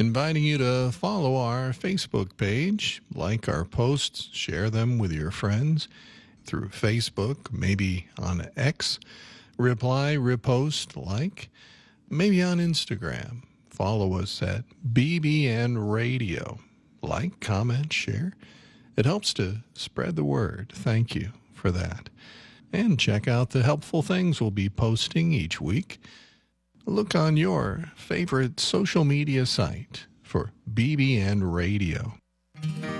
inviting you to follow our Facebook page, like our posts, share them with your friends through Facebook, maybe on X, reply, repost, like, maybe on Instagram. Follow us at BBN Radio. Like, comment, share. It helps to spread the word. Thank you for that. And check out the helpful things we'll be posting each week. Look on your favorite social media site for BBN Radio.